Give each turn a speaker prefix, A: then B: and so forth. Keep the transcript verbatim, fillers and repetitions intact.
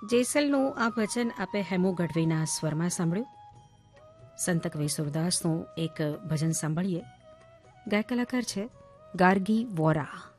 A: જેસલનું આ ભજન આપે હેમુ ગઢવીના સ્વરમાં સાંભળ્યું. સંત કવિ સુરદાસનું એક ભજન સાંભળીએ. ગાયક કલાકાર છે ગાર્ગી વોરા.